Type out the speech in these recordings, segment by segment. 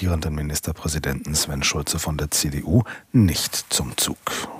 amtierenden Ministerpräsidenten Sven Schulze von der CDU nicht zum Zug.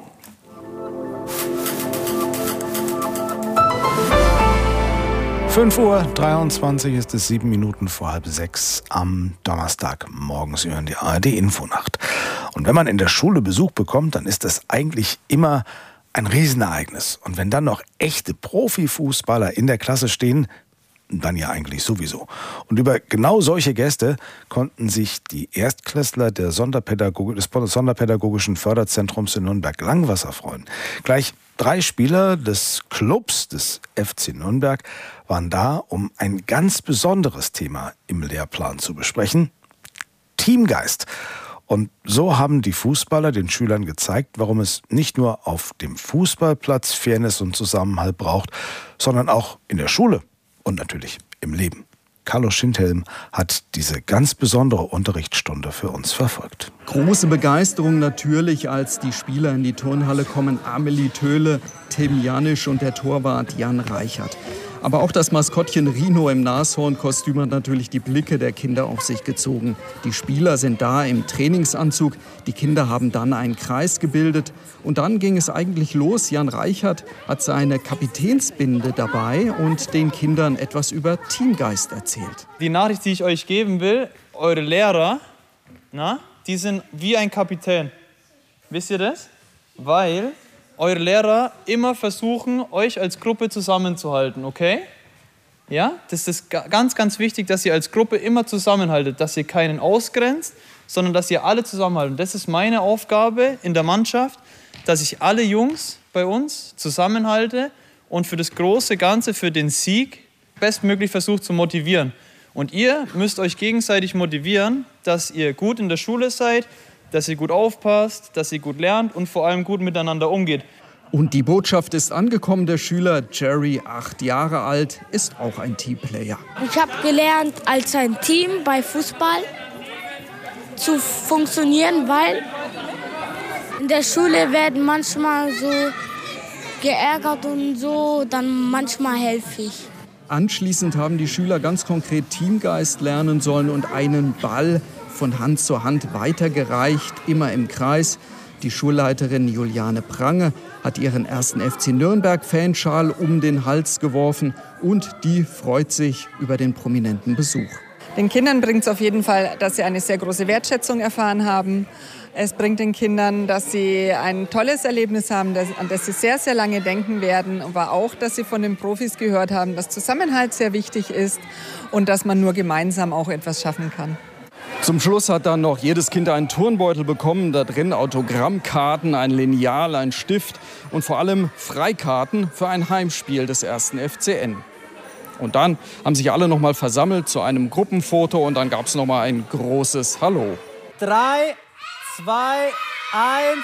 5:23 Uhr ist es, 7 Minuten vor 5:30 am Donnerstag morgens. Sie hören die ARD-Infonacht. Und wenn man in der Schule Besuch bekommt, dann ist das eigentlich immer ein Riesenereignis. Und wenn dann noch echte Profifußballer in der Klasse stehen, dann ja eigentlich sowieso. Und über genau solche Gäste konnten sich die Erstklässler des Sonderpädagogischen Förderzentrums in Nürnberg-Langwasser freuen. Gleich 3 Spieler des Clubs des FC Nürnberg waren da, um ein ganz besonderes Thema im Lehrplan zu besprechen: Teamgeist. Und so haben die Fußballer den Schülern gezeigt, warum es nicht nur auf dem Fußballplatz Fairness und Zusammenhalt braucht, sondern auch in der Schule und natürlich im Leben. Carlos Schindhelm hat diese ganz besondere Unterrichtsstunde für uns verfolgt. Große Begeisterung natürlich, als die Spieler in die Turnhalle kommen. Amelie Töhle, Tim Janisch und der Torwart Jan Reichert. Aber auch das Maskottchen Rino im Nashornkostüm hat natürlich die Blicke der Kinder auf sich gezogen. Die Spieler sind da im Trainingsanzug. Die Kinder haben dann einen Kreis gebildet. Und dann ging es eigentlich los. Jan Reichert hat seine Kapitänsbinde dabei und den Kindern etwas über Teamgeist erzählt. Die Nachricht, die ich euch geben will: eure Lehrer, die sind wie ein Kapitän. Wisst ihr das? Weil eure Lehrer immer versuchen, euch als Gruppe zusammenzuhalten, okay? Ja, das ist ganz, ganz wichtig, dass ihr als Gruppe immer zusammenhaltet, dass ihr keinen ausgrenzt, sondern dass ihr alle zusammenhaltet. Das ist meine Aufgabe in der Mannschaft, dass ich alle Jungs bei uns zusammenhalte und für das große Ganze, für den Sieg, bestmöglich versuche zu motivieren. Und ihr müsst euch gegenseitig motivieren, dass ihr gut in der Schule seid, dass ihr gut aufpasst, dass ihr gut lernt und vor allem gut miteinander umgeht. Und die Botschaft ist angekommen. Der Schüler Jerry, 8 Jahre alt, ist auch ein Teamplayer. Ich habe gelernt, als ein Team bei Fußball zu funktionieren, weil in der Schule werden manchmal so geärgert und so, dann manchmal helfe ich. Anschließend haben die Schüler ganz konkret Teamgeist lernen sollen und einen Ball von Hand zu Hand weitergereicht, immer im Kreis. Die Schulleiterin Juliane Prange hat ihren ersten FC Nürnberg-Fanschal um den Hals geworfen und die freut sich über den prominenten Besuch. Den Kindern bringt es auf jeden Fall, dass sie eine sehr große Wertschätzung erfahren haben. Es bringt den Kindern, dass sie ein tolles Erlebnis haben, an das sie sehr, sehr lange denken werden. Aber auch, dass sie von den Profis gehört haben, dass Zusammenhalt sehr wichtig ist und dass man nur gemeinsam auch etwas schaffen kann. Zum Schluss hat dann noch jedes Kind einen Turnbeutel bekommen, da drin Autogrammkarten, ein Lineal, ein Stift und vor allem Freikarten für ein Heimspiel des 1. FCN. Und dann haben sich alle noch mal versammelt zu einem Gruppenfoto und dann gab es noch mal ein großes Hallo. 3, 2, 1...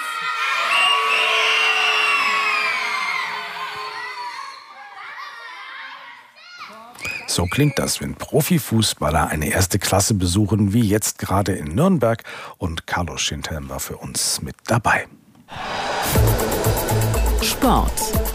So klingt das, wenn Profifußballer eine erste Klasse besuchen, wie jetzt gerade in Nürnberg. Und Carlos Schindhelm war für uns mit dabei. Sport.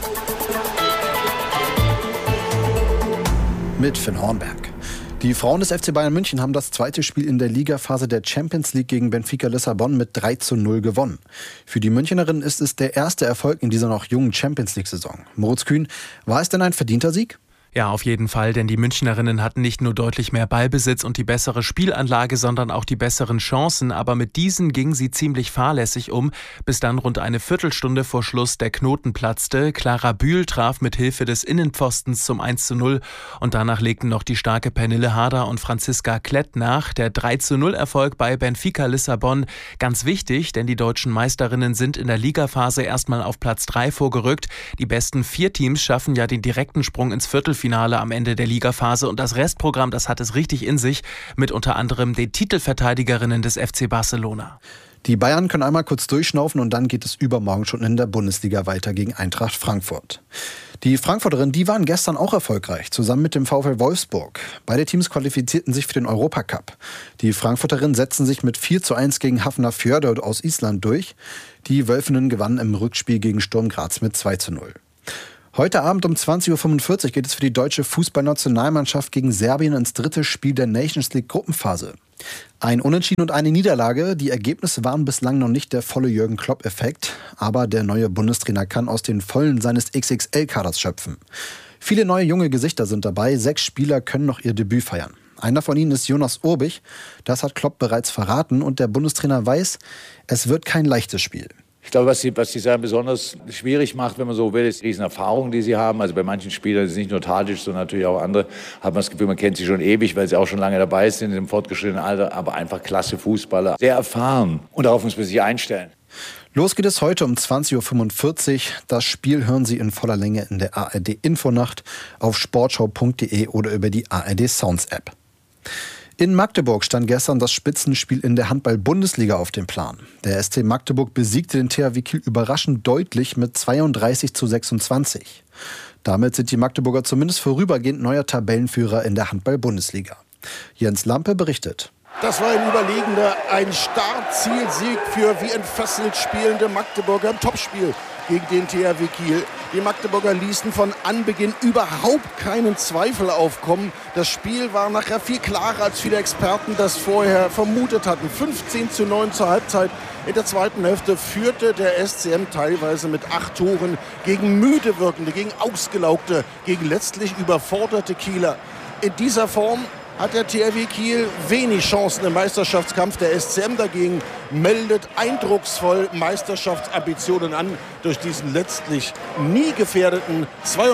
Mit Finn Hornberg. Die Frauen des FC Bayern München haben das zweite Spiel in der Ligaphase der Champions League gegen Benfica Lissabon mit 3:0 gewonnen. Für die Münchnerinnen ist es der erste Erfolg in dieser noch jungen Champions League-Saison. Moritz Kühn, war es denn ein verdienter Sieg? Ja, auf jeden Fall, denn die Münchnerinnen hatten nicht nur deutlich mehr Ballbesitz und die bessere Spielanlage, sondern auch die besseren Chancen. Aber mit diesen gingen sie ziemlich fahrlässig um, bis dann rund eine Viertelstunde vor Schluss der Knoten platzte. Clara Bühl traf mit Hilfe des Innenpfostens zum 1:0 und danach legten noch die starke Pernille Harder und Franziska Klett nach. Der 3:0-Erfolg bei Benfica Lissabon ganz wichtig, denn die deutschen Meisterinnen sind in der Ligaphase erstmal auf Platz 3 vorgerückt. Die besten 4 Teams schaffen ja den direkten Sprung ins Viertelfinale am Ende der Ligaphase und das Restprogramm, das hat es richtig in sich, mit unter anderem den Titelverteidigerinnen des FC Barcelona. Die Bayern können einmal kurz durchschnaufen und dann geht es übermorgen schon in der Bundesliga weiter gegen Eintracht Frankfurt. Die Frankfurterinnen, die waren gestern auch erfolgreich, zusammen mit dem VfL Wolfsburg. Beide Teams qualifizierten sich für den Europacup. Die Frankfurterinnen setzten sich mit 4:1 gegen Hafnarfjörður aus Island durch. Die Wölfinnen gewannen im Rückspiel gegen Sturm Graz mit 2:0. Heute Abend um 20.45 Uhr geht es für die deutsche Fußballnationalmannschaft gegen Serbien ins dritte Spiel der Nations League Gruppenphase. Ein Unentschieden und eine Niederlage. Die Ergebnisse waren bislang noch nicht der volle Jürgen Klopp-Effekt. Aber der neue Bundestrainer kann aus den Vollen seines XXL-Kaders schöpfen. Viele neue junge Gesichter sind dabei. 6 Spieler können noch ihr Debüt feiern. Einer von ihnen ist Jonas Urbich. Das hat Klopp bereits verraten. Und der Bundestrainer weiß, es wird kein leichtes Spiel. Ich glaube, was die Serben besonders schwierig macht, wenn man so will, ist die Riesenerfahrung, die sie haben. Also bei manchen Spielern ist es nicht nur Tadic, sondern natürlich auch andere. Hat man das Gefühl, man kennt sie schon ewig, weil sie auch schon lange dabei sind im fortgeschrittenen Alter. Aber einfach klasse Fußballer, sehr erfahren. Und darauf muss man sich einstellen. Los geht es heute um 20.45 Uhr. Das Spiel hören Sie in voller Länge in der ARD Infonacht auf sportschau.de oder über die ARD Sounds App. In Magdeburg stand gestern das Spitzenspiel in der Handball-Bundesliga auf dem Plan. Der SC Magdeburg besiegte den THW Kiel überraschend deutlich mit 32:26. Damit sind die Magdeburger zumindest vorübergehend neuer Tabellenführer in der Handball-Bundesliga. Jens Lampe berichtet. Das war ein überlegender, ein Startzielsieg für wie entfesselt spielende Magdeburger im Topspiel gegen den THW Kiel. Die Magdeburger ließen von Anbeginn überhaupt keinen Zweifel aufkommen. Das Spiel war nachher viel klarer, als viele Experten das vorher vermutet hatten. 15:9 zur Halbzeit. In der zweiten Hälfte führte der SCM teilweise mit 8 Toren gegen müde wirkende, gegen ausgelaugte, gegen letztlich überforderte Kieler. In dieser Form hat der THW Kiel wenig Chancen im Meisterschaftskampf. Der SCM dagegen meldet eindrucksvoll Meisterschaftsambitionen an durch diesen letztlich nie gefährdeten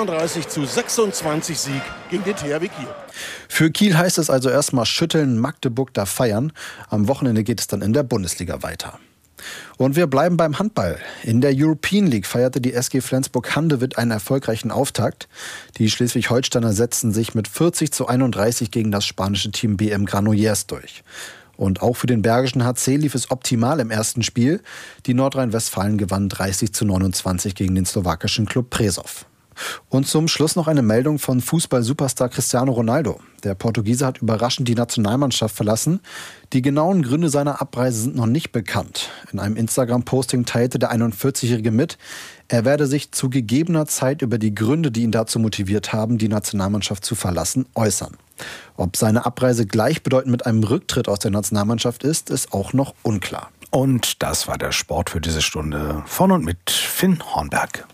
32:26 Sieg gegen den THW Kiel. Für Kiel heißt es also erstmal schütteln, Magdeburg da feiern. Am Wochenende geht es dann in der Bundesliga weiter. Und wir bleiben beim Handball. In der European League feierte die SG Flensburg-Handewitt einen erfolgreichen Auftakt. Die Schleswig-Holsteiner setzten sich mit 40:31 gegen das spanische Team BM Granollers durch. Und auch für den bergischen HC lief es optimal im ersten Spiel. Die Nordrhein-Westfalen gewann 30:29 gegen den slowakischen Klub Prešov. Und zum Schluss noch eine Meldung von Fußball-Superstar Cristiano Ronaldo. Der Portugiese hat überraschend die Nationalmannschaft verlassen. Die genauen Gründe seiner Abreise sind noch nicht bekannt. In einem Instagram-Posting teilte der 41-Jährige mit, er werde sich zu gegebener Zeit über die Gründe, die ihn dazu motiviert haben, die Nationalmannschaft zu verlassen, äußern. Ob seine Abreise gleichbedeutend mit einem Rücktritt aus der Nationalmannschaft ist auch noch unklar. Und das war der Sport für diese Stunde von und mit Finn Hornberg.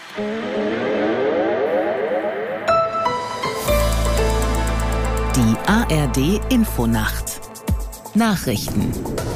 Die ARD Infonacht. Nachrichten.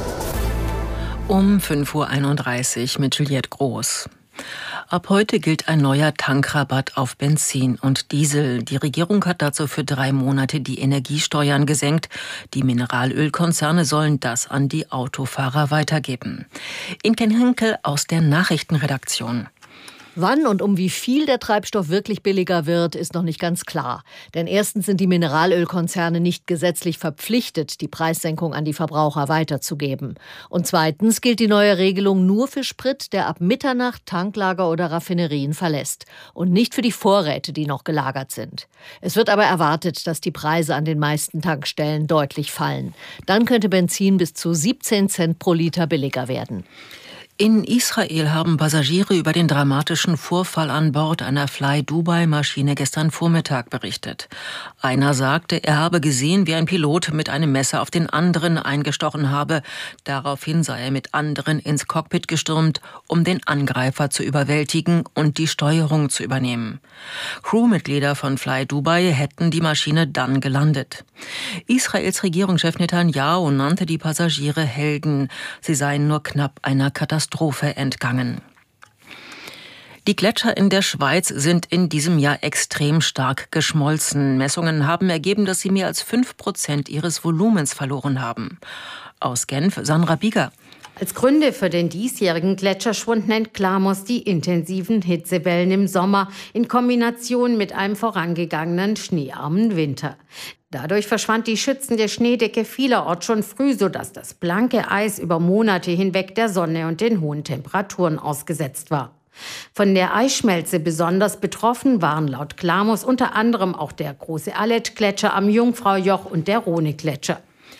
Um 5:31 Uhr mit Juliette Groß. Ab heute gilt ein neuer Tankrabatt auf Benzin und Diesel. Die Regierung hat dazu für 3 Monate die Energiesteuern gesenkt. Die Mineralölkonzerne sollen das an die Autofahrer weitergeben. Inken Henkel aus der Nachrichtenredaktion. Wann und um wie viel der Treibstoff wirklich billiger wird, ist noch nicht ganz klar. Denn erstens sind die Mineralölkonzerne nicht gesetzlich verpflichtet, die Preissenkung an die Verbraucher weiterzugeben. Und zweitens gilt die neue Regelung nur für Sprit, der ab Mitternacht Tanklager oder Raffinerien verlässt. Und nicht für die Vorräte, die noch gelagert sind. Es wird aber erwartet, dass die Preise an den meisten Tankstellen deutlich fallen. Dann könnte Benzin bis zu 17 Cent pro Liter billiger werden. In Israel haben Passagiere über den dramatischen Vorfall an Bord einer Fly-Dubai-Maschine gestern Vormittag berichtet. Einer sagte, er habe gesehen, wie ein Pilot mit einem Messer auf den anderen eingestochen habe. Daraufhin sei er mit anderen ins Cockpit gestürmt, um den Angreifer zu überwältigen und die Steuerung zu übernehmen. Crewmitglieder von Fly-Dubai hätten die Maschine dann gelandet. Israels Regierungschef Netanyahu nannte die Passagiere Helden. Sie seien nur knapp einer Katastrophe entgangen. Die Gletscher in der Schweiz sind in diesem Jahr extrem stark geschmolzen. Messungen haben ergeben, dass sie mehr als 5% ihres Volumens verloren haben. Aus Genf, Sandra Bieger. Als Gründe für den diesjährigen Gletscherschwund nennt Klamos die intensiven Hitzewellen im Sommer in Kombination mit einem vorangegangenen schneearmen Winter. Dadurch verschwand die schützende Schneedecke vielerorts schon früh, sodass das blanke Eis über Monate hinweg der Sonne und den hohen Temperaturen ausgesetzt war. Von der Eisschmelze besonders betroffen waren laut Klamos unter anderem auch der große Aletsch-Gletscher am Jungfraujoch und der Rhone-Gletscher.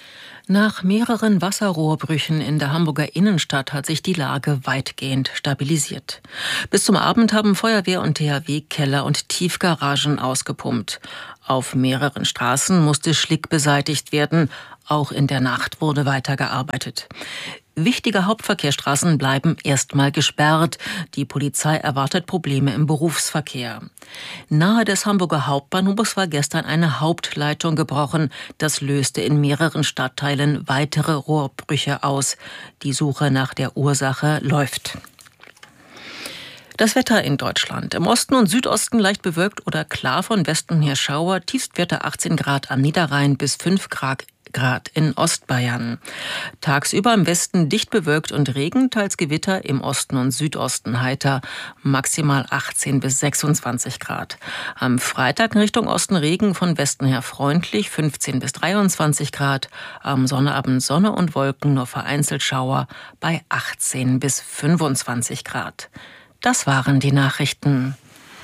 Nach mehreren Wasserrohrbrüchen in der Hamburger Innenstadt hat sich die Lage weitgehend stabilisiert. Bis zum Abend haben Feuerwehr und THW Keller und Tiefgaragen ausgepumpt. Auf mehreren Straßen musste Schlick beseitigt werden. Auch in der Nacht wurde weitergearbeitet. Wichtige Hauptverkehrsstraßen bleiben erstmal gesperrt. Die Polizei erwartet Probleme im Berufsverkehr. Nahe des Hamburger Hauptbahnhofs war gestern eine Hauptleitung gebrochen. Das löste in mehreren Stadtteilen weitere Rohrbrüche aus. Die Suche nach der Ursache läuft. Das Wetter in Deutschland. Im Osten und Südosten leicht bewölkt oder klar, von Westen her Schauer. Tiefstwerte 18 Grad am Niederrhein bis 5 Grad in Ostbayern. Tagsüber im Westen dicht bewölkt und Regen, teils Gewitter, im Osten und Südosten heiter, maximal 18 bis 26 Grad. Am Freitag in Richtung Osten Regen, von Westen her freundlich, 15 bis 23 Grad. Am Sonnabend Sonne und Wolken, nur vereinzelt Schauer bei 18 bis 25 Grad. Das waren die Nachrichten.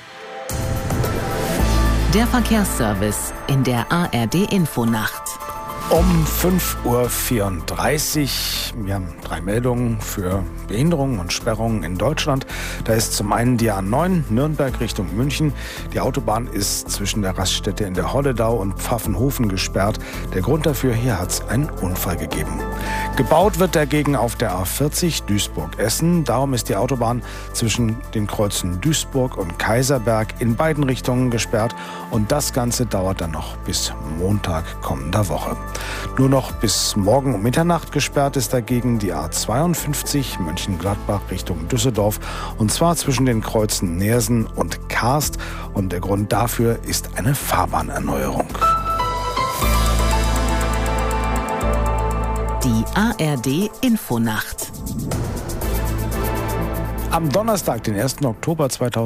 Der Verkehrsservice in der ARD Infonacht. Um 5.34 Uhr. Wir haben 3 Meldungen für Behinderungen und Sperrungen in Deutschland. Da ist zum einen die A9 Nürnberg Richtung München. Die Autobahn ist zwischen der Raststätte in der Holledau und Pfaffenhofen gesperrt. Der Grund dafür, hier hat es einen Unfall gegeben. Gebaut wird dagegen auf der A40 Duisburg-Essen. Darum ist die Autobahn zwischen den Kreuzen Duisburg und Kaiserberg in beiden Richtungen gesperrt. Und das Ganze dauert dann noch bis Montag kommender Woche. Nur noch bis morgen um Mitternacht gesperrt ist dagegen die A52 Mönchengladbach Richtung Düsseldorf, und zwar zwischen den Kreuzen Neersen und Karst, und der Grund dafür ist eine Fahrbahnerneuerung. Die ARD Infonacht. Am Donnerstag, den 1. Oktober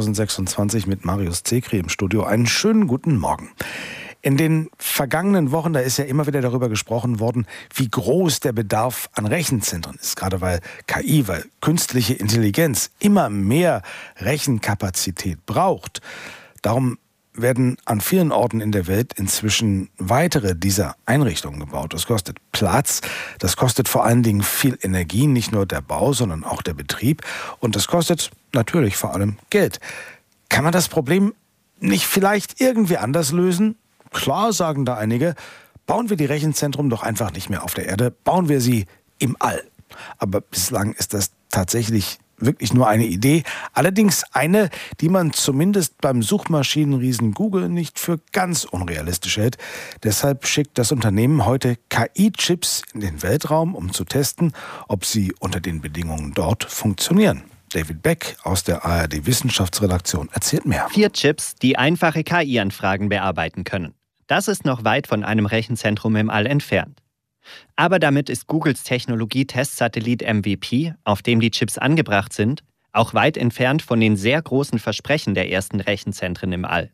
2026, mit Marius Zekri im Studio. Einen schönen guten Morgen. In den vergangenen Wochen, da ist ja immer wieder darüber gesprochen worden, wie groß der Bedarf an Rechenzentren ist. Gerade weil KI, weil künstliche Intelligenz immer mehr Rechenkapazität braucht. Darum werden an vielen Orten in der Welt inzwischen weitere dieser Einrichtungen gebaut. Das kostet Platz, das kostet vor allen Dingen viel Energie, nicht nur der Bau, sondern auch der Betrieb. Und das kostet natürlich vor allem Geld. Kann man das Problem nicht vielleicht irgendwie anders lösen? Klar, sagen da einige, bauen wir die Rechenzentren doch einfach nicht mehr auf der Erde, bauen wir sie im All. Aber bislang ist das tatsächlich wirklich nur eine Idee, allerdings eine, die man zumindest beim Suchmaschinenriesen Google nicht für ganz unrealistisch hält. Deshalb schickt das Unternehmen heute KI-Chips in den Weltraum, um zu testen, ob sie unter den Bedingungen dort funktionieren. David Beck aus der ARD-Wissenschaftsredaktion erzählt mehr. 4 Chips, die einfache KI-Anfragen bearbeiten können. Das ist noch weit von einem Rechenzentrum im All entfernt. Aber damit ist Googles Technologie-Testsatellit MVP, auf dem die Chips angebracht sind, auch weit entfernt von den sehr großen Versprechen der ersten Rechenzentren im All.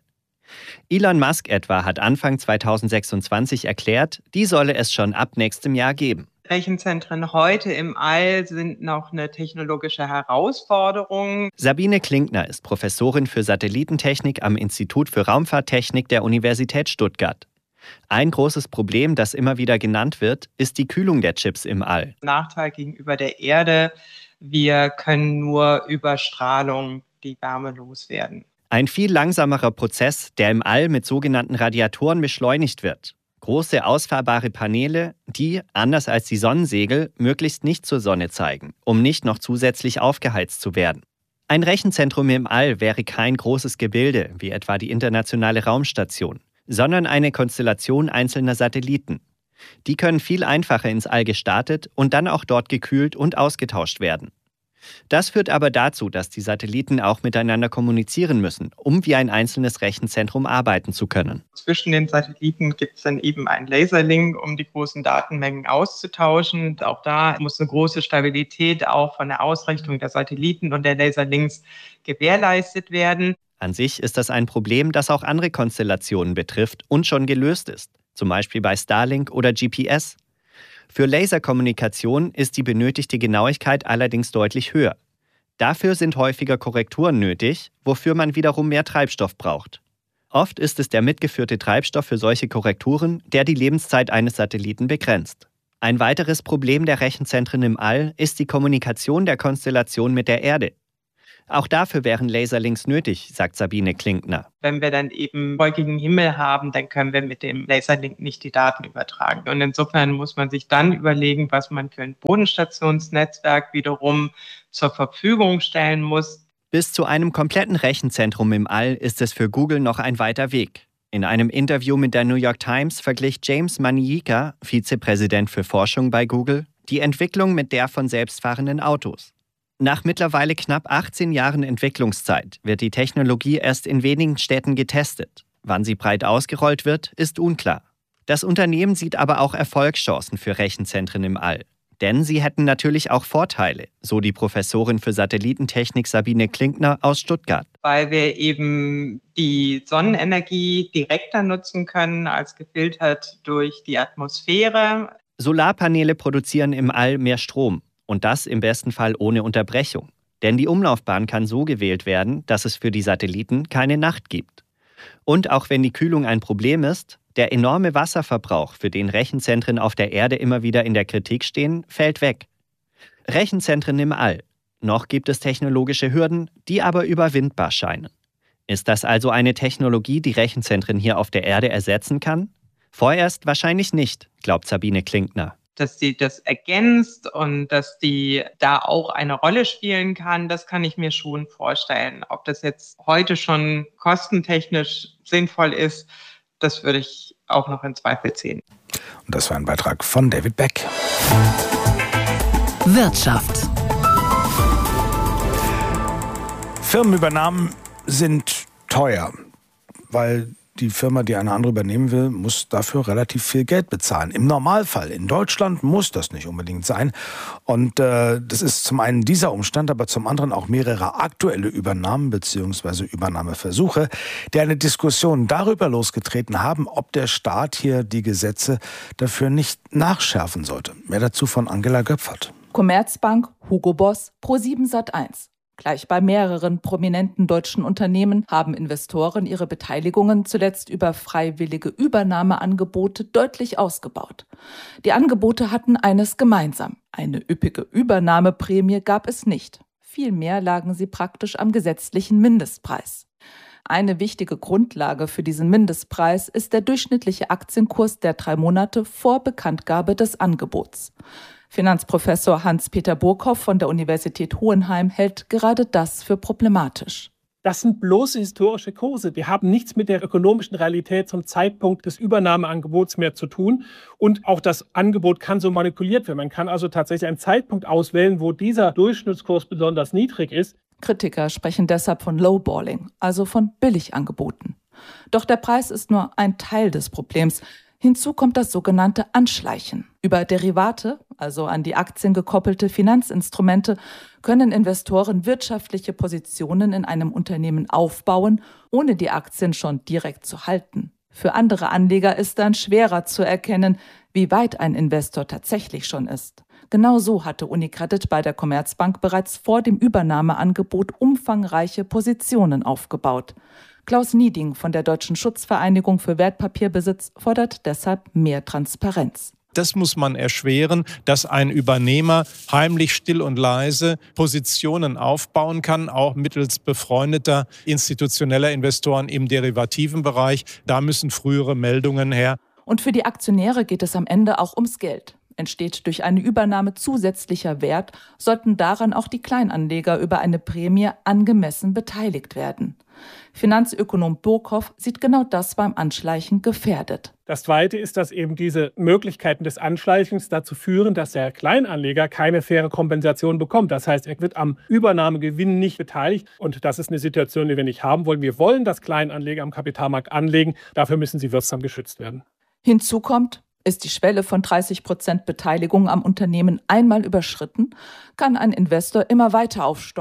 Elon Musk etwa hat Anfang 2026 erklärt, die solle es schon ab nächstem Jahr geben. Rechenzentren heute im All sind noch eine technologische Herausforderung. Sabine Klinkner ist Professorin für Satellitentechnik am Institut für Raumfahrttechnik der Universität Stuttgart. Ein großes Problem, das immer wieder genannt wird, ist die Kühlung der Chips im All. Nachteil gegenüber der Erde, wir können nur über Strahlung die Wärme loswerden. Ein viel langsamerer Prozess, der im All mit sogenannten Radiatoren beschleunigt wird. Große ausfahrbare Paneele, die, anders als die Sonnensegel, möglichst nicht zur Sonne zeigen, um nicht noch zusätzlich aufgeheizt zu werden. Ein Rechenzentrum im All wäre kein großes Gebilde, wie etwa die Internationale Raumstation, sondern eine Konstellation einzelner Satelliten. Die können viel einfacher ins All gestartet und dann auch dort gekühlt und ausgetauscht werden. Das führt aber dazu, dass die Satelliten auch miteinander kommunizieren müssen, um wie ein einzelnes Rechenzentrum arbeiten zu können. Zwischen den Satelliten gibt es dann eben einen Laserlink, um die großen Datenmengen auszutauschen. Und auch da muss eine große Stabilität auch von der Ausrichtung der Satelliten und der Laserlinks gewährleistet werden. An sich ist das ein Problem, das auch andere Konstellationen betrifft und schon gelöst ist, zum Beispiel bei Starlink oder GPS. Für Laserkommunikation ist die benötigte Genauigkeit allerdings deutlich höher. Dafür sind häufiger Korrekturen nötig, wofür man wiederum mehr Treibstoff braucht. Oft ist es der mitgeführte Treibstoff für solche Korrekturen, der die Lebenszeit eines Satelliten begrenzt. Ein weiteres Problem der Rechenzentren im All ist die Kommunikation der Konstellation mit der Erde. Auch dafür wären Laserlinks nötig, sagt Sabine Klinkner. Wenn wir dann eben wolkigen Himmel haben, dann können wir mit dem Laserlink nicht die Daten übertragen. Und insofern muss man sich dann überlegen, was man für ein Bodenstationsnetzwerk wiederum zur Verfügung stellen muss. Bis zu einem kompletten Rechenzentrum im All ist es für Google noch ein weiter Weg. In einem Interview mit der New York Times verglich James Maniika, Vizepräsident für Forschung bei Google, die Entwicklung mit der von selbstfahrenden Autos. Nach mittlerweile knapp 18 Jahren Entwicklungszeit wird die Technologie erst in wenigen Städten getestet. Wann sie breit ausgerollt wird, ist unklar. Das Unternehmen sieht aber auch Erfolgschancen für Rechenzentren im All. Denn sie hätten natürlich auch Vorteile, so die Professorin für Satellitentechnik Sabine Klinkner aus Stuttgart. Weil wir eben die Sonnenenergie direkter nutzen können als gefiltert durch die Atmosphäre. Solarpaneele produzieren im All mehr Strom. Und das im besten Fall ohne Unterbrechung. Denn die Umlaufbahn kann so gewählt werden, dass es für die Satelliten keine Nacht gibt. Und auch wenn die Kühlung ein Problem ist, der enorme Wasserverbrauch, für den Rechenzentren auf der Erde immer wieder in der Kritik stehen, fällt weg. Rechenzentren im All. Noch gibt es technologische Hürden, die aber überwindbar scheinen. Ist das also eine Technologie, die Rechenzentren hier auf der Erde ersetzen kann? Vorerst wahrscheinlich nicht, glaubt Sabine Klinkner. Dass sie das ergänzt und dass die da auch eine Rolle spielen kann, das kann ich mir schon vorstellen. Ob das jetzt heute schon kostentechnisch sinnvoll ist, das würde ich auch noch in Zweifel ziehen. Und das war ein Beitrag von David Beck. Wirtschaft. Firmenübernahmen sind teuer, weil die Firma, die eine andere übernehmen will, muss dafür relativ viel Geld bezahlen. Im Normalfall. In Deutschland muss das nicht unbedingt sein. Und das ist zum einen dieser Umstand, aber zum anderen auch mehrere aktuelle Übernahmen bzw. Übernahmeversuche, die eine Diskussion darüber losgetreten haben, ob der Staat hier die Gesetze dafür nicht nachschärfen sollte. Mehr dazu von Angela Göpfert. Commerzbank, Hugo Boss, Pro7 Sat.1. Gleich bei mehreren prominenten deutschen Unternehmen haben Investoren ihre Beteiligungen zuletzt über freiwillige Übernahmeangebote deutlich ausgebaut. Die Angebote hatten eines gemeinsam: eine üppige Übernahmeprämie gab es nicht. Vielmehr lagen sie praktisch am gesetzlichen Mindestpreis. Eine wichtige Grundlage für diesen Mindestpreis ist der durchschnittliche Aktienkurs der 3 Monate vor Bekanntgabe des Angebots. Finanzprofessor Hans-Peter Burkhoff von der Universität Hohenheim hält gerade das für problematisch. Das sind bloße historische Kurse. Die haben nichts mit der ökonomischen Realität zum Zeitpunkt des Übernahmeangebots mehr zu tun. Und auch das Angebot kann so manipuliert werden. Man kann also tatsächlich einen Zeitpunkt auswählen, wo dieser Durchschnittskurs besonders niedrig ist. Kritiker sprechen deshalb von Lowballing, also von Billigangeboten. Doch der Preis ist nur ein Teil des Problems. Hinzu kommt das sogenannte Anschleichen. Über Derivate, also an die Aktien gekoppelte Finanzinstrumente, können Investoren wirtschaftliche Positionen in einem Unternehmen aufbauen, ohne die Aktien schon direkt zu halten. Für andere Anleger ist dann schwerer zu erkennen, wie weit ein Investor tatsächlich schon ist. Genau so hatte UniCredit bei der Commerzbank bereits vor dem Übernahmeangebot umfangreiche Positionen aufgebaut. Klaus Nieding von der Deutschen Schutzvereinigung für Wertpapierbesitz fordert deshalb mehr Transparenz. Das muss man erschweren, dass ein Übernehmer heimlich, still und leise Positionen aufbauen kann, auch mittels befreundeter institutioneller Investoren im derivativen Bereich. Da müssen frühere Meldungen her. Und für die Aktionäre geht es am Ende auch ums Geld. Entsteht durch eine Übernahme zusätzlicher Wert, sollten daran auch die Kleinanleger über eine Prämie angemessen beteiligt werden. Finanzökonom Burkhoff sieht genau das beim Anschleichen gefährdet. Das Zweite ist, dass eben diese Möglichkeiten des Anschleichens dazu führen, dass der Kleinanleger keine faire Kompensation bekommt. Das heißt, er wird am Übernahmegewinn nicht beteiligt. Und das ist eine Situation, die wir nicht haben wollen. Wir wollen, dass Kleinanleger am Kapitalmarkt anlegen. Dafür müssen sie wirksam geschützt werden. Hinzu kommt, ist die Schwelle von 30% Beteiligung am Unternehmen einmal überschritten, kann ein Investor immer weiter aufstocken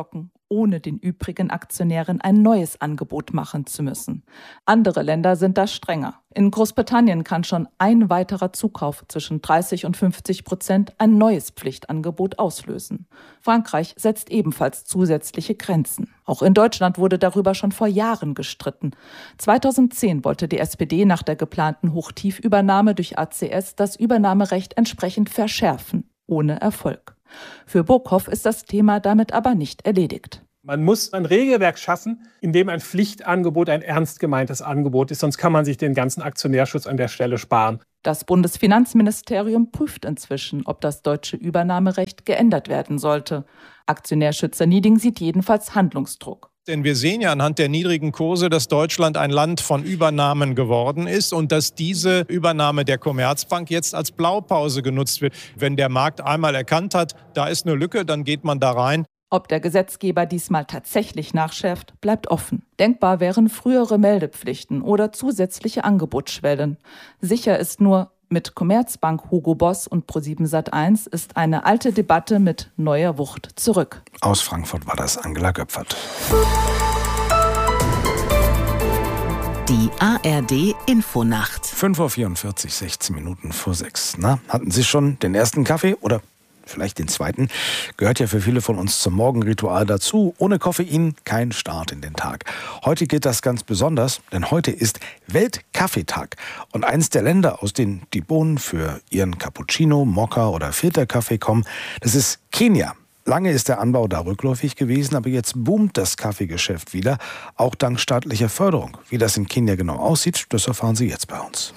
ohne den übrigen Aktionären ein neues Angebot machen zu müssen. Andere Länder sind da strenger. In Großbritannien kann schon ein weiterer Zukauf zwischen 30% und 50% ein neues Pflichtangebot auslösen. Frankreich setzt ebenfalls zusätzliche Grenzen. Auch in Deutschland wurde darüber schon vor Jahren gestritten. 2010 wollte die SPD nach der geplanten Hochtiefübernahme durch ACS das Übernahmerecht entsprechend verschärfen, ohne Erfolg. Für Burghoff ist das Thema damit aber nicht erledigt. Man muss ein Regelwerk schaffen, in dem ein Pflichtangebot ein ernst gemeintes Angebot ist. Sonst kann man sich den ganzen Aktionärschutz an der Stelle sparen. Das Bundesfinanzministerium prüft inzwischen, ob das deutsche Übernahmerecht geändert werden sollte. Aktionärschützer Nieding sieht jedenfalls Handlungsdruck. Denn wir sehen ja anhand der niedrigen Kurse, dass Deutschland ein Land von Übernahmen geworden ist und dass diese Übernahme der Commerzbank jetzt als Blaupause genutzt wird. Wenn der Markt einmal erkannt hat, da ist eine Lücke, dann geht man da rein. Ob der Gesetzgeber diesmal tatsächlich nachschärft, bleibt offen. Denkbar wären frühere Meldepflichten oder zusätzliche Angebotsschwellen. Sicher ist nur, mit Commerzbank, Hugo Boss und ProSieben Sat.1 ist eine alte Debatte mit neuer Wucht zurück. Aus Frankfurt war das Angela Göpfert. Die ARD Infonacht. 5:44 Uhr, 16 Minuten vor 6. Na, hatten Sie schon den ersten Kaffee oder vielleicht den zweiten? Gehört ja für viele von uns zum Morgenritual dazu. Ohne Koffein kein Start in den Tag. Heute gilt das ganz besonders, denn heute ist Weltkaffeetag. Und eins der Länder, aus denen die Bohnen für ihren Cappuccino, Mokka oder Filterkaffee kommen, das ist Kenia. Lange ist der Anbau da rückläufig gewesen, aber jetzt boomt das Kaffeegeschäft wieder, auch dank staatlicher Förderung. Wie das in Kenia genau aussieht, das erfahren Sie jetzt bei uns.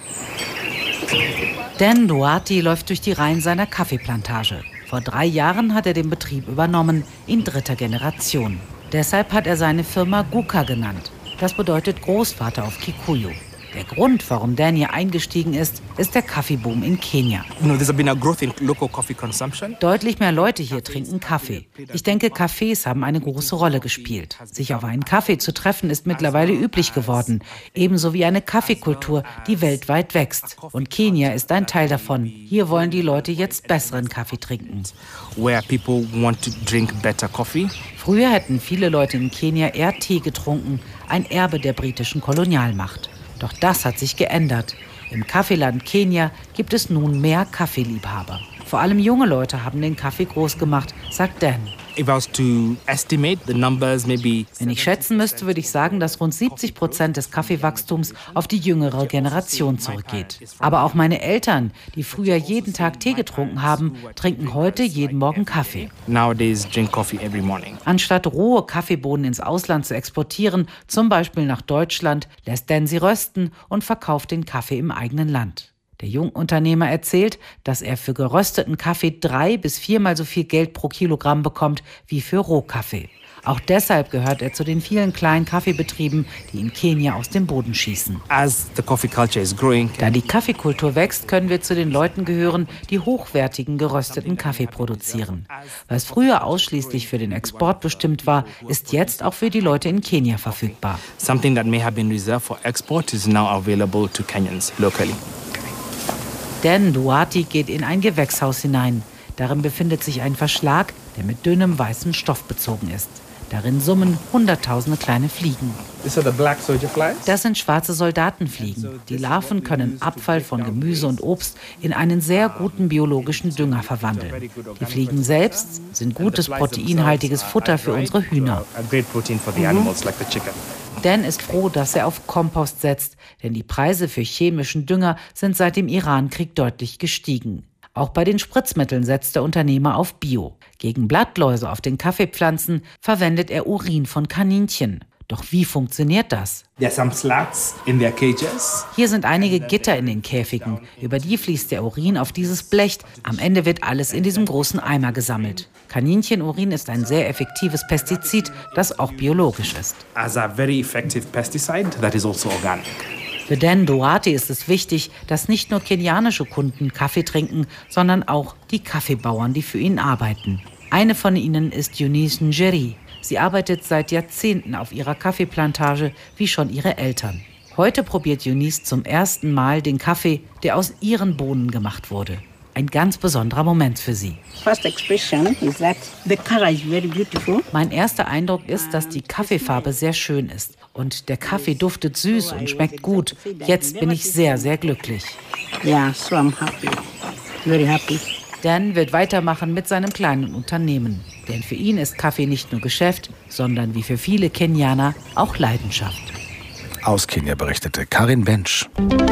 Dan Duarte läuft durch die Reihen seiner Kaffeeplantage. Vor 3 Jahren hat er den Betrieb übernommen, in 3. Generation. Deshalb hat er seine Firma Guka genannt. Das bedeutet Großvater auf Kikuyu. Der Grund, warum Dan hier eingestiegen ist der Kaffeeboom in Kenia. Deutlich mehr Leute hier trinken Kaffee. Ich denke, Cafés haben eine große Rolle gespielt. Sich auf einen Kaffee zu treffen, ist mittlerweile üblich geworden. Ebenso wie eine Kaffeekultur, die weltweit wächst. Und Kenia ist ein Teil davon. Hier wollen die Leute jetzt besseren Kaffee trinken. Früher hätten viele Leute in Kenia eher Tee getrunken, ein Erbe der britischen Kolonialmacht. Doch das hat sich geändert. Im Kaffeeland Kenia gibt es nun mehr Kaffeeliebhaber. Vor allem junge Leute haben den Kaffee groß gemacht, sagt Dan. Wenn ich schätzen müsste, würde ich sagen, dass rund 70% des Kaffeewachstums auf die jüngere Generation zurückgeht. Aber auch meine Eltern, die früher jeden Tag Tee getrunken haben, trinken heute jeden Morgen Kaffee. Anstatt rohe Kaffeebohnen ins Ausland zu exportieren, zum Beispiel nach Deutschland, lässt Dan sie rösten und verkauft den Kaffee im eigenen Land. Der Jungunternehmer erzählt, dass er für gerösteten Kaffee 3- bis 4-mal so viel Geld pro Kilogramm bekommt wie für Rohkaffee. Auch deshalb gehört er zu den vielen kleinen Kaffeebetrieben, die in Kenia aus dem Boden schießen. Da die Kaffeekultur wächst, können wir zu den Leuten gehören, die hochwertigen gerösteten Kaffee produzieren. Was früher ausschließlich für den Export bestimmt war, ist jetzt auch für die Leute in Kenia verfügbar. Something that may have been reserved for export is now available to Kenyans locally. Dan Duarte geht in ein Gewächshaus hinein. Darin befindet sich ein Verschlag, der mit dünnem weißem Stoff bezogen ist. Darin summen hunderttausende kleine Fliegen. Das sind schwarze Soldatenfliegen. Die Larven können Abfall von Gemüse und Obst in einen sehr guten biologischen Dünger verwandeln. Die Fliegen selbst sind gutes proteinhaltiges Futter für unsere Hühner. Dan ist froh, dass er auf Kompost setzt, denn die Preise für chemischen Dünger sind seit dem Irankrieg deutlich gestiegen. Auch bei den Spritzmitteln setzt der Unternehmer auf Bio. Gegen Blattläuse auf den Kaffeepflanzen verwendet er Urin von Kaninchen. Doch wie funktioniert das? Hier sind einige Gitter in den Käfigen. Über die fließt der Urin auf dieses Blech. Am Ende wird alles in diesem großen Eimer gesammelt. Kaninchenurin ist ein sehr effektives Pestizid, das auch biologisch ist. Für Dan Duarte ist es wichtig, dass nicht nur kenianische Kunden Kaffee trinken, sondern auch die Kaffeebauern, die für ihn arbeiten. Eine von ihnen ist Eunice Njeri. Sie arbeitet seit Jahrzehnten auf ihrer Kaffeeplantage, wie schon ihre Eltern. Heute probiert Eunice zum ersten Mal den Kaffee, der aus ihren Bohnen gemacht wurde. Ein ganz besonderer Moment für sie. Mein erster Eindruck ist, dass die Kaffeefarbe sehr schön ist. Und der Kaffee duftet süß und schmeckt gut. Jetzt bin ich sehr, sehr glücklich. So I'm happy. Very happy. Dan wird weitermachen mit seinem kleinen Unternehmen. Denn für ihn ist Kaffee nicht nur Geschäft, sondern wie für viele Kenianer auch Leidenschaft. Aus Kenia berichtete Karin Bench.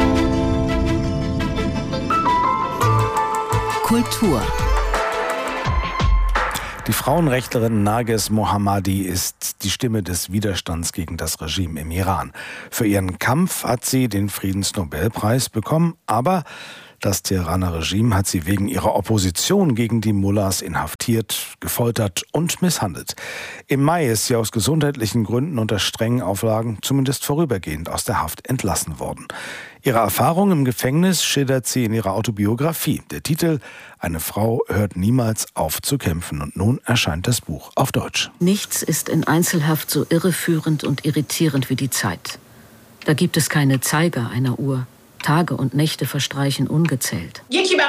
Kultur. Die Frauenrechtlerin Narges Mohammadi ist die Stimme des Widerstands gegen das Regime im Iran. Für ihren Kampf hat sie den Friedensnobelpreis bekommen, aber das Teheraner Regime hat sie wegen ihrer Opposition gegen die Mullahs inhaftiert, gefoltert und misshandelt. Im Mai ist sie aus gesundheitlichen Gründen unter strengen Auflagen zumindest vorübergehend aus der Haft entlassen worden. Ihre Erfahrung im Gefängnis schildert sie in ihrer Autobiografie. Der Titel »Eine Frau hört niemals auf zu kämpfen« und nun erscheint das Buch auf Deutsch. Nichts ist in Einzelhaft so irreführend und irritierend wie die Zeit. Da gibt es keine Zeiger einer Uhr. Tage und Nächte verstreichen ungezählt.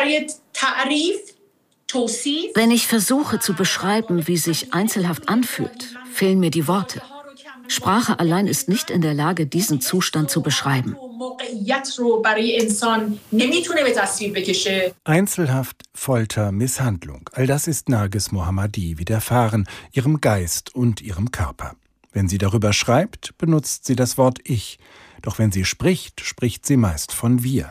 Wenn ich versuche zu beschreiben, wie sich Einzelhaft anfühlt, fehlen mir die Worte. Sprache allein ist nicht in der Lage, diesen Zustand zu beschreiben. Einzelhaft, Folter, Misshandlung. All das ist Narges Mohammadi widerfahren, ihrem Geist und ihrem Körper. Wenn sie darüber schreibt, benutzt sie das Wort Ich. Doch wenn sie spricht, spricht sie meist von wir.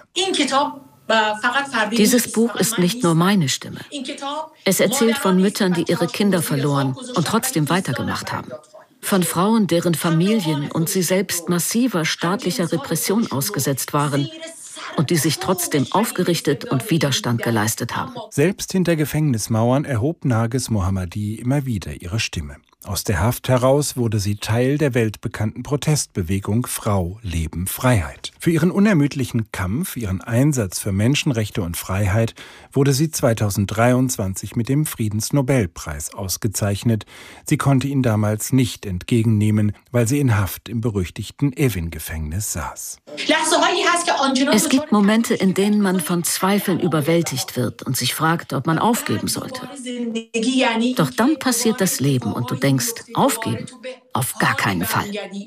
Dieses Buch ist nicht nur meine Stimme. Es erzählt von Müttern, die ihre Kinder verloren und trotzdem weitergemacht haben. Von Frauen, deren Familien und sie selbst massiver staatlicher Repression ausgesetzt waren und die sich trotzdem aufgerichtet und Widerstand geleistet haben. Selbst hinter Gefängnismauern erhob Narges Mohammadi immer wieder ihre Stimme. Aus der Haft heraus wurde sie Teil der weltbekannten Protestbewegung Frau, Leben, Freiheit. Für ihren unermüdlichen Kampf, ihren Einsatz für Menschenrechte und Freiheit wurde sie 2023 mit dem Friedensnobelpreis ausgezeichnet. Sie konnte ihn damals nicht entgegennehmen, weil sie in Haft im berüchtigten Evin-Gefängnis saß. Es gibt Momente, in denen man von Zweifeln überwältigt wird und sich fragt, ob man aufgeben sollte. Doch dann passiert das Leben und du denkst, aufgeben? Auf gar keinen Fall.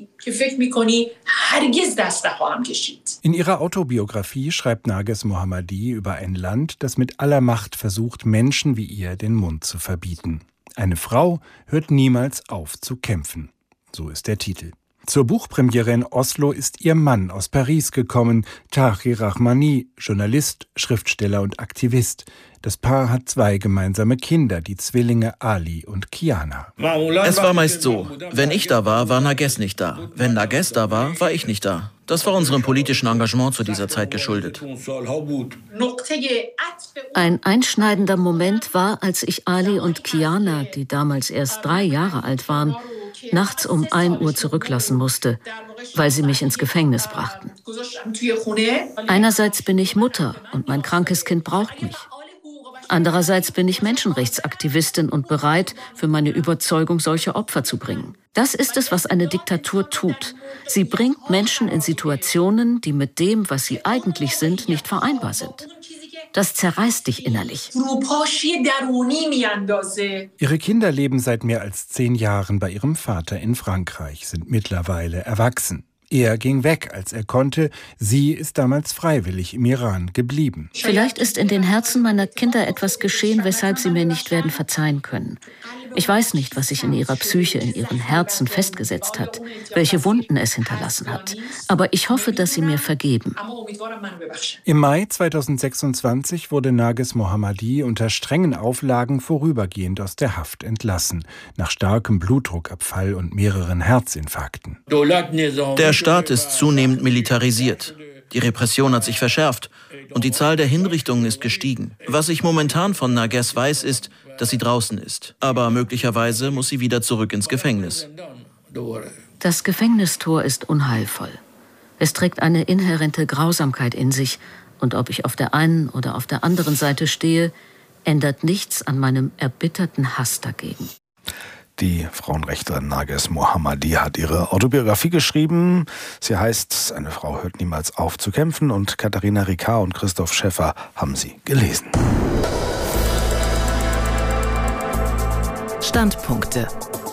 In ihrer Autobiografie schreibt Narges Mohammadi über ein Land, das mit aller Macht versucht, Menschen wie ihr den Mund zu verbieten. Eine Frau hört niemals auf zu kämpfen. So ist der Titel. Zur Buchpremiere in Oslo ist ihr Mann aus Paris gekommen, Tahir Rahmani, Journalist, Schriftsteller und Aktivist. Das Paar hat 2 gemeinsame Kinder, die Zwillinge Ali und Kiana. Es war meist so, wenn ich da war, war Narges nicht da. Wenn Narges da war, war ich nicht da. Das war unserem politischen Engagement zu dieser Zeit geschuldet. Ein einschneidender Moment war, als ich Ali und Kiana, die damals erst 3 Jahre alt waren, nachts um 1 Uhr zurücklassen musste, weil sie mich ins Gefängnis brachten. Einerseits bin ich Mutter und mein krankes Kind braucht mich. Andererseits bin ich Menschenrechtsaktivistin und bereit, für meine Überzeugung solche Opfer zu bringen. Das ist es, was eine Diktatur tut. Sie bringt Menschen in Situationen, die mit dem, was sie eigentlich sind, nicht vereinbar sind. Das zerreißt dich innerlich. Ihre Kinder leben seit mehr als 10 Jahren bei ihrem Vater in Frankreich, sind mittlerweile erwachsen. Er ging weg, als er konnte. Sie ist damals freiwillig im Iran geblieben. Vielleicht ist in den Herzen meiner Kinder etwas geschehen, weshalb sie mir nicht werden verzeihen können. Ich weiß nicht, was sich in ihrer Psyche, in ihren Herzen festgesetzt hat, welche Wunden es hinterlassen hat. Aber ich hoffe, dass sie mir vergeben. Im Mai 2026 wurde Narges Mohammadi unter strengen Auflagen vorübergehend aus der Haft entlassen, nach starkem Blutdruckabfall und mehreren Herzinfarkten. Der Staat ist zunehmend militarisiert. Die Repression hat sich verschärft und die Zahl der Hinrichtungen ist gestiegen. Was ich momentan von Narges weiß, ist, dass sie draußen ist. Aber möglicherweise muss sie wieder zurück ins Gefängnis. Das Gefängnistor ist unheilvoll. Es trägt eine inhärente Grausamkeit in sich. Und ob ich auf der einen oder auf der anderen Seite stehe, ändert nichts an meinem erbitterten Hass dagegen. Die Frauenrechtlerin Narges Mohammadi hat ihre Autobiografie geschrieben. Sie heißt »Eine Frau hört niemals auf zu kämpfen« und Katharina Ricard und Christoph Schäffer haben sie gelesen. Standpunkte.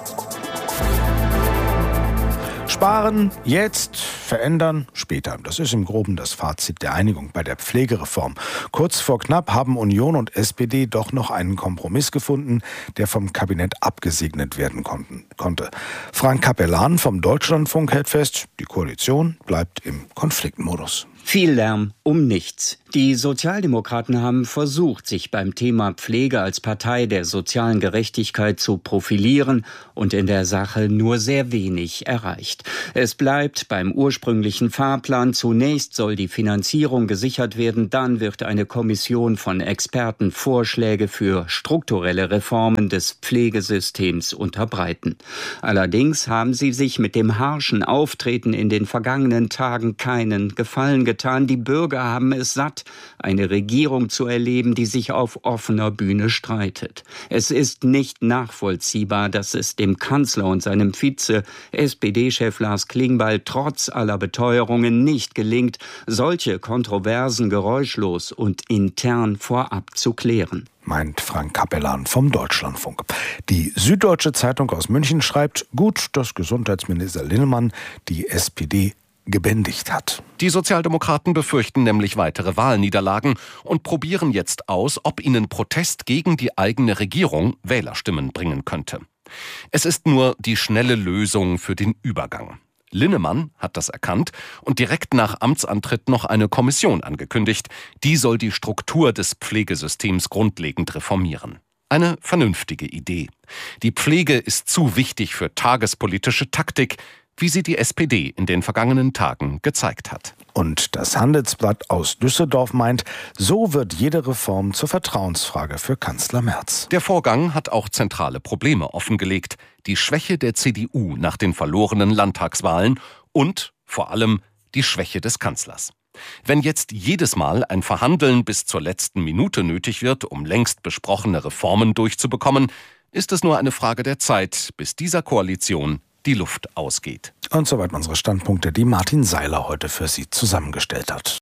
Sparen jetzt, verändern später. Das ist im Groben das Fazit der Einigung bei der Pflegereform. Kurz vor knapp haben Union und SPD doch noch einen Kompromiss gefunden, der vom Kabinett abgesegnet werden konnte. Frank Capellan vom Deutschlandfunk hält fest, die Koalition bleibt im Konfliktmodus. Viel Lärm um nichts. Die Sozialdemokraten haben versucht, sich beim Thema Pflege als Partei der sozialen Gerechtigkeit zu profilieren und in der Sache nur sehr wenig erreicht. Es bleibt beim ursprünglichen Fahrplan. Zunächst soll die Finanzierung gesichert werden, dann wird eine Kommission von Experten Vorschläge für strukturelle Reformen des Pflegesystems unterbreiten. Allerdings haben sie sich mit dem harschen Auftreten in den vergangenen Tagen keinen Gefallen getan. Die Bürger haben es satt, eine Regierung zu erleben, die sich auf offener Bühne streitet. Es ist nicht nachvollziehbar, dass es dem Kanzler und seinem Vize, SPD-Chef Lars Klingbeil, trotz aller Beteuerungen nicht gelingt, solche Kontroversen geräuschlos und intern vorab zu klären. Meint Frank Capellan vom Deutschlandfunk. Die Süddeutsche Zeitung aus München schreibt, gut, dass Gesundheitsminister Linnemann die SPD gebändigt hat. Die Sozialdemokraten befürchten nämlich weitere Wahlniederlagen und probieren jetzt aus, ob ihnen Protest gegen die eigene Regierung Wählerstimmen bringen könnte. Es ist nur die schnelle Lösung für den Übergang. Linnemann hat das erkannt und direkt nach Amtsantritt noch eine Kommission angekündigt. Die soll die Struktur des Pflegesystems grundlegend reformieren. Eine vernünftige Idee. Die Pflege ist zu wichtig für tagespolitische Taktik, wie sie die SPD in den vergangenen Tagen gezeigt hat. Und das Handelsblatt aus Düsseldorf meint, so wird jede Reform zur Vertrauensfrage für Kanzler Merz. Der Vorgang hat auch zentrale Probleme offengelegt. Die Schwäche der CDU nach den verlorenen Landtagswahlen und vor allem die Schwäche des Kanzlers. Wenn jetzt jedes Mal ein Verhandeln bis zur letzten Minute nötig wird, um längst besprochene Reformen durchzubekommen, ist es nur eine Frage der Zeit, bis dieser Koalition die Luft ausgeht. Und soweit unsere Standpunkte, die Martin Seiler heute für Sie zusammengestellt hat.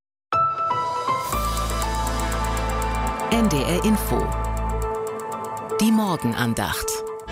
NDR Info. Die Morgenandacht.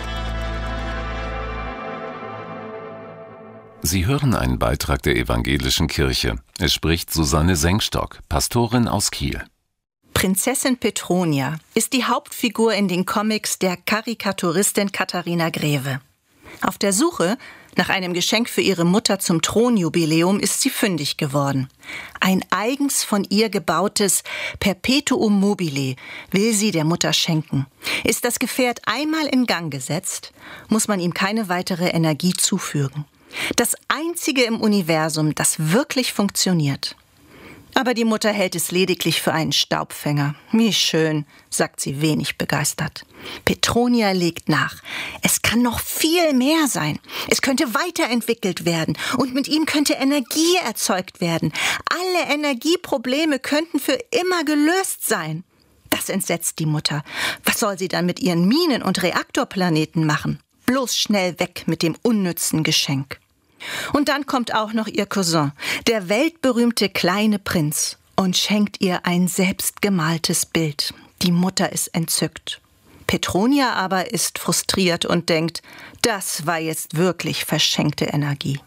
Sie hören einen Beitrag der Evangelischen Kirche. Es spricht Susanne Sengstock, Pastorin aus Kiel. Prinzessin Petronia ist die Hauptfigur in den Comics der Karikaturistin Katharina Greve. Auf der Suche nach einem Geschenk für ihre Mutter zum Thronjubiläum ist sie fündig geworden. Ein eigens von ihr gebautes Perpetuum mobile will sie der Mutter schenken. Ist das Gefährt einmal in Gang gesetzt, muss man ihm keine weitere Energie zufügen. Das einzige im Universum, das wirklich funktioniert. Aber die Mutter hält es lediglich für einen Staubfänger. Wie schön, sagt sie wenig begeistert. Petronia legt nach. Es kann noch viel mehr sein. Es könnte weiterentwickelt werden und mit ihm könnte Energie erzeugt werden. Alle Energieprobleme könnten für immer gelöst sein. Das entsetzt die Mutter. Was soll sie dann mit ihren Minen- und Reaktorplaneten machen? Bloß schnell weg mit dem unnützen Geschenk. Und dann kommt auch noch ihr Cousin, der weltberühmte kleine Prinz, und schenkt ihr ein selbstgemaltes Bild. Die Mutter ist entzückt. Petronia aber ist frustriert und denkt, das war jetzt wirklich verschenkte Energie.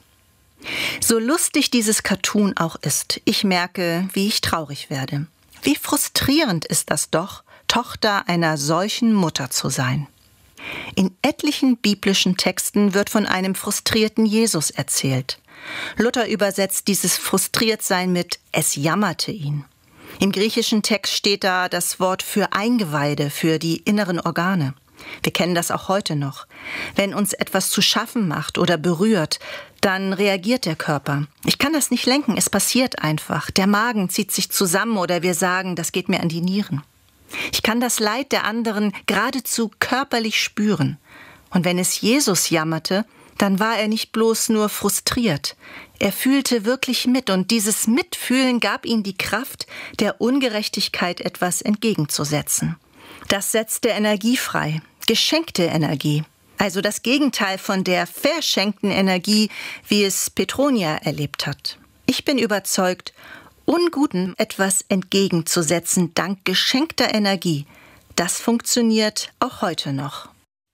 So lustig dieses Cartoon auch ist, ich merke, wie ich traurig werde. Wie frustrierend ist das doch, Tochter einer solchen Mutter zu sein. In etlichen biblischen Texten wird von einem frustrierten Jesus erzählt. Luther übersetzt dieses Frustriertsein mit »es jammerte ihn«. Im griechischen Text steht da das Wort für Eingeweide, für die inneren Organe. Wir kennen das auch heute noch. Wenn uns etwas zu schaffen macht oder berührt, dann reagiert der Körper. Ich kann das nicht lenken, es passiert einfach. Der Magen zieht sich zusammen oder wir sagen, das geht mir an die Nieren. Ich kann das Leid der anderen geradezu körperlich spüren. Und wenn es Jesus jammerte, dann war er nicht bloß nur frustriert. Er fühlte wirklich mit und dieses Mitfühlen gab ihm die Kraft, der Ungerechtigkeit etwas entgegenzusetzen. Das setzte Energie frei, geschenkte Energie. Also das Gegenteil von der verschenkten Energie, wie es Petronia erlebt hat. Ich bin überzeugt, Unguten etwas entgegenzusetzen dank geschenkter Energie, das funktioniert auch heute noch.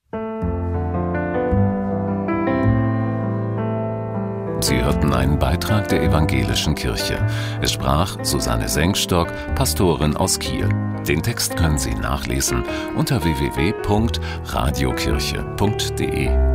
Sie hörten einen Beitrag der Evangelischen Kirche. Es sprach Susanne Senkstock, Pastorin aus Kiel. Den Text können Sie nachlesen unter www.radiokirche.de.